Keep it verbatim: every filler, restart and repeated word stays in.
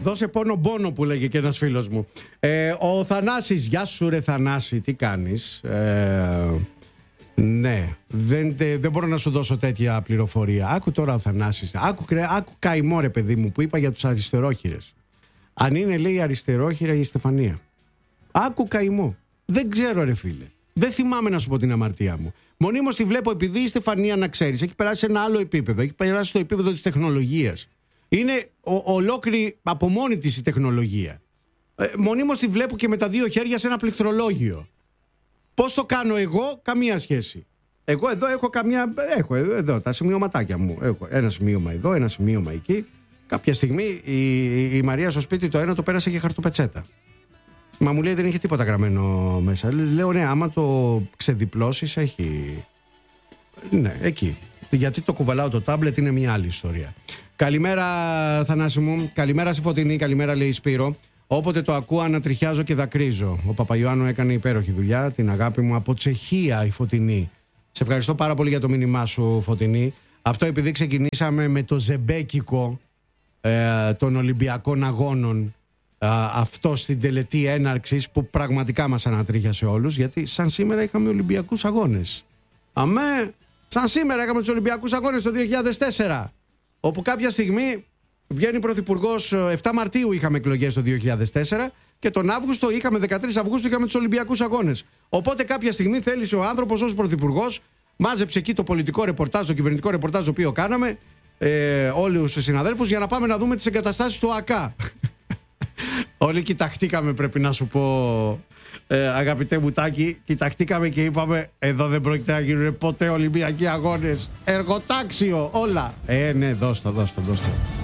Δώσε πόνο πόνο που λέγε και ένας φίλος μου. ε, Ο Θανάσης, γεια σου ρε Θανάση, τι κάνεις? ε, Ναι, δεν, δεν μπορώ να σου δώσω τέτοια πληροφορία. Άκου τώρα ο Θανάσης. Άκου, άκου καημό ρε παιδί μου που είπα για τους αριστερόχειρες. Αν είναι λέει αριστερόχειρα η Στεφανία. Άκου καημό. Δεν ξέρω ρε φίλε. Δεν θυμάμαι να σου πω την αμαρτία μου. Μονίμως τη βλέπω επειδή η Στεφανία, να ξέρεις, έχει περάσει σε ένα άλλο επίπεδο. Έχει περάσει στο επίπεδο της τεχνολογίας. Είναι ο, ολόκληρη από μόνη της η τεχνολογία. Ε, μονίμως τη βλέπω και με τα δύο χέρια σε ένα πληκτρολόγιο. Πώς το κάνω εγώ? Καμία σχέση. Εγώ εδώ έχω καμιά. Έχω εδώ τα σημειωματάκια μου. Έχω ένα σημείωμα εδώ, ένα σημείωμα εκεί. Κάποια στιγμή η, η, η Μαρία στο σπίτι το ένα το πέρασε και χαρτοπετσέτα. Μα μου λέει δεν είχε τίποτα γραμμένο μέσα. Λέω ναι, άμα το ξεδιπλώσεις έχει. Ναι, εκεί. Γιατί το κουβαλάω το τάμπλετ είναι μια άλλη ιστορία. Καλημέρα Θανάση μου. Καλημέρα στη Φωτεινή. Καλημέρα λέει Σπύρο. Όποτε το ακούω ανατριχιάζω και δακρύζω. Ο Παπαϊωάννου έκανε υπέροχη δουλειά. Την αγάπη μου από Τσεχία η Φωτεινή. Σε ευχαριστώ πάρα πολύ για το μήνυμά σου Φωτεινή. Αυτό επειδή ξεκινήσαμε με το ζεμπέκικο ε, των Ολυμπιακών Αγώνων. Ε, αυτό στην τελετή έναρξης που πραγματικά μας ανατρίχιασε όλους. Γιατί σαν σήμερα είχαμε Ολυμπιακούς Αγώνες. Αμέ, σαν σήμερα είχαμε τους Ολυμπιακούς Αγώνες το δύο χιλιάδες τέσσερα. Όπου κάποια στιγμή βγαίνει πρωθυπουργός, επτά Μαρτίου είχαμε εκλογές το δύο χιλιάδες τέσσερα και τον Αύγουστο είχαμε, δεκατρείς Αυγούστου είχαμε τους Ολυμπιακούς Αγώνες. Οπότε κάποια στιγμή θέλησε ο άνθρωπος ως πρωθυπουργός, μάζεψε εκεί το πολιτικό ρεπορτάζ, το κυβερνητικό ρεπορτάζ το οποίο κάναμε, ε, όλους τους συναδέλφους για να πάμε να δούμε τις εγκαταστάσεις του ΑΚΑ. Όλοι κοιταχτήκαμε, πρέπει να σου πω, ε, αγαπητέ μου Τάκη, κοιταχτήκαμε και είπαμε εδώ δεν πρόκειται να γίνουν ποτέ Ολυμπιακοί Αγώνες. Εργοτάξιο όλα. Ε, ναι, δώστο, δώστο, δώστο.